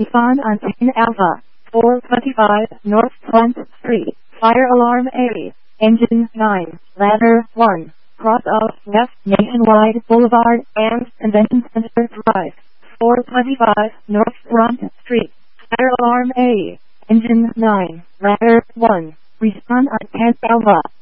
Respond on 10 Alpha, 425 North Front Street, Fire Alarm A, Engine 9, Ladder 1, cross off West Nationwide Boulevard and Convention Center Drive, 425 North Front Street, Fire Alarm A, Engine 9, Ladder 1, respond on 10 Alpha.